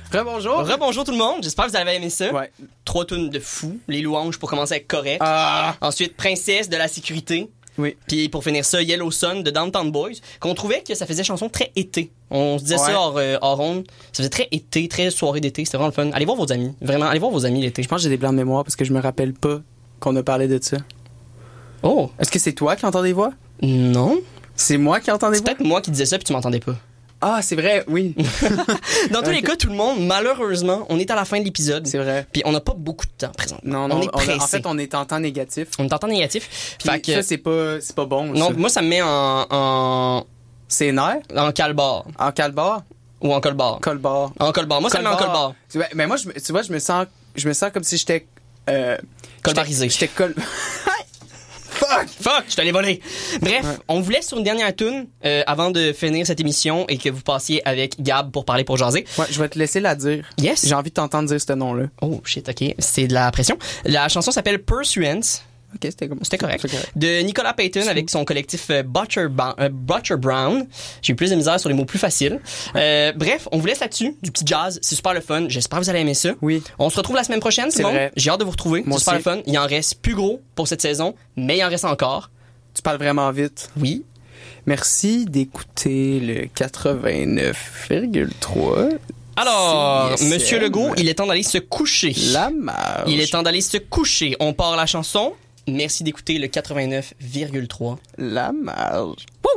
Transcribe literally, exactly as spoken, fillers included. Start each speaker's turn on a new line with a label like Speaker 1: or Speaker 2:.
Speaker 1: Rebonjour.
Speaker 2: Rebonjour tout le monde, j'espère que vous avez aimé ça.
Speaker 1: Ouais.
Speaker 2: Trois tunes de fou, les louanges pour commencer à être correct.
Speaker 1: Ah.
Speaker 2: Ensuite, Princesse de la sécurité.
Speaker 1: Oui.
Speaker 2: Puis pour finir ça, Yellow Sun de Downtown Boys, qu'on trouvait que ça faisait chanson très été. On se disait
Speaker 1: Ouais.
Speaker 2: ça hors, euh, hors onde. Ça faisait très été, très soirée d'été. C'était vraiment le fun. Allez voir vos amis. Vraiment, allez voir vos amis l'été.
Speaker 1: Je pense que j'ai des blancs de mémoire parce que je me rappelle pas qu'on a parlé de ça.
Speaker 2: Oh,
Speaker 1: Est-ce que c'est toi qui entends des voix?
Speaker 2: non.
Speaker 1: C'est moi qui entends des
Speaker 2: C'est
Speaker 1: voix?
Speaker 2: peut-être moi qui disais ça puis tu m'entendais pas.
Speaker 1: Ah, c'est vrai, oui.
Speaker 2: Dans tous les
Speaker 1: Ok.
Speaker 2: cas, tout le monde, malheureusement, on est à la fin de l'épisode.
Speaker 1: C'est vrai.
Speaker 2: Puis on n'a pas beaucoup de temps présentement.
Speaker 1: Non, non,
Speaker 2: on est
Speaker 1: on a-
Speaker 2: pressé.
Speaker 1: en fait, on est en temps négatif.
Speaker 2: On est en temps négatif.
Speaker 1: Puis
Speaker 2: Fait que,
Speaker 1: ça, c'est pas, c'est pas bon.
Speaker 2: non,
Speaker 1: ça.
Speaker 2: moi, ça me met en, en,
Speaker 1: C'est nerf?
Speaker 2: en calbar.
Speaker 1: En calbar?
Speaker 2: Ou en colbar.
Speaker 1: Colbar.
Speaker 2: En colbar. Moi, ça me met en colbar.
Speaker 1: Tu vois, mais moi, je, me- tu vois, je me sens, je me sens comme si j'étais, euh,
Speaker 2: Colbarisé.
Speaker 1: J'étais col... Fuck!
Speaker 2: Fuck, je t'allais voler. Bref,
Speaker 1: Ouais.
Speaker 2: on vous laisse sur une dernière tune euh, avant de finir cette émission et que vous passiez avec Gab pour parler pour jaser.
Speaker 1: Ouais, je vais te laisser la dire.
Speaker 2: Yes.
Speaker 1: J'ai envie de t'entendre dire ce nom-là.
Speaker 2: Oh shit, ok, c'est de la pression. La chanson s'appelle Pursuance.
Speaker 1: Ok, c'était comme
Speaker 2: C'était correct.
Speaker 1: C'était correct.
Speaker 2: De Nicolas Payton avec son collectif euh, Butcher, Ba- euh, Butcher Brown. J'ai eu plus de misère sur les mots plus faciles. Euh, bref, on vous laisse là-dessus. Du petit jazz, c'est super le fun. J'espère que vous allez aimer ça.
Speaker 1: Oui.
Speaker 2: On se retrouve la semaine prochaine, tout
Speaker 1: C'est
Speaker 2: le monde.
Speaker 1: vrai.
Speaker 2: J'ai hâte de vous retrouver.
Speaker 1: Moi
Speaker 2: C'est super le
Speaker 1: aussi.
Speaker 2: fun. Il en reste plus gros pour cette saison, mais il en reste encore.
Speaker 1: Tu parles vraiment vite.
Speaker 2: Oui.
Speaker 1: Merci d'écouter le quatre-vingt-neuf virgule trois.
Speaker 2: Alors,
Speaker 1: C I S M.
Speaker 2: Monsieur Legault, il est temps d'aller se coucher.
Speaker 1: La marge.
Speaker 2: Il est temps d'aller se coucher. On part la chanson. Merci d'écouter le quatre-vingt-neuf virgule trois.
Speaker 1: La marge.